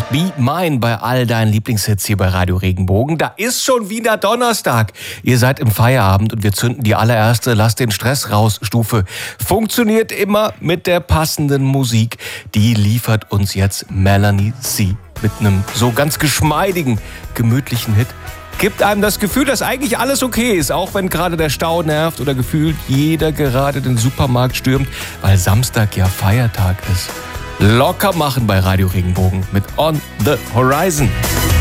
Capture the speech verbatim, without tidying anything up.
Be Mine bei all deinen Lieblingshits hier bei Radio Regenbogen. Da ist schon wieder Donnerstag. Ihr seid im Feierabend und wir zünden die allererste Lass den Stress raus Stufe. Funktioniert immer mit der passenden Musik. Die liefert uns jetzt Melanie C. mit einem so ganz geschmeidigen, gemütlichen Hit. Gibt einem das Gefühl, dass eigentlich alles okay ist, auch wenn gerade der Stau nervt oder gefühlt jeder gerade den Supermarkt stürmt, weil Samstag ja Feiertag ist. Locker machen bei Radio Regenbogen mit On the Horizon.